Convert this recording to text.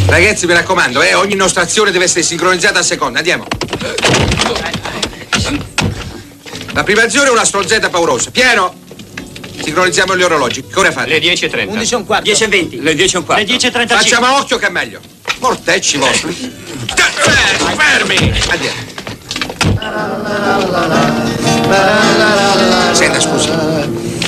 Ragazzi, mi raccomando, ogni nostra azione deve essere sincronizzata a seconda. Andiamo. La prima azione è una stronzetta paurosa. Piano! Sincronizziamo gli orologi. Che ora fate? Le 10:30. 11:15. 10:20. Le 10:15. Le 10:35. Facciamo occhio che è meglio. Mortecci vostri. Fermi! Andiamo.